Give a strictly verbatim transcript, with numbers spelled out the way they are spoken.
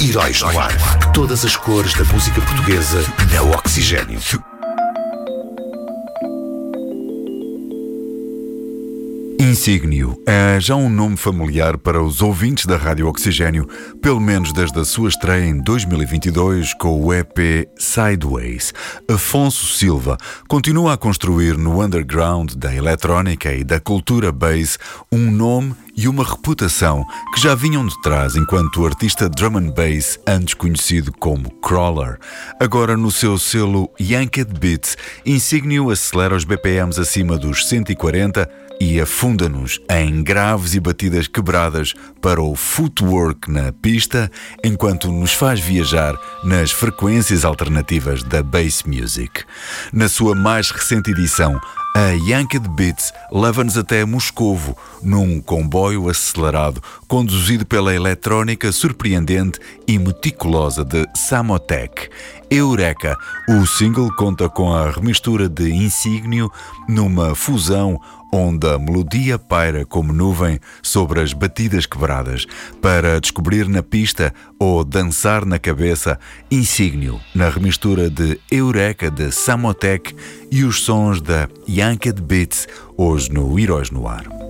Heróis no Ar. Todas as cores da música portuguesa na Oxigênio. Insígnio é já um nome familiar para os ouvintes da Rádio Oxigênio, pelo menos desde a sua estreia em dois mil e vinte e dois com o E P Sideways. Afonso Silva continua a construir no underground da eletrónica e da cultura bass um nome e uma reputação que já vinham de trás enquanto artista drum and bass, antes conhecido como Crawler. Agora no seu selo Yanked Beats, Insígnio acelera os B P Ms acima dos cento e quarenta e afunda-nos em graves e batidas quebradas para o footwork na pista, enquanto nos faz viajar nas frequências alternativas da bass music. Na sua mais recente edição, a Yanked Beats leva-nos até Moscovo, num comboio acelerado, conduzido pela eletrónica surpreendente e meticulosa de Samotek. Eureka, o single conta com a remistura de Insígnio numa fusão onde a melodia paira como nuvem sobre as batidas quebradas. Para descobrir na pista ou dançar na cabeça, Insígnio, na remistura de Eureka de Samotek e os sons da Yanked Beats, hoje no Heróis no Ar.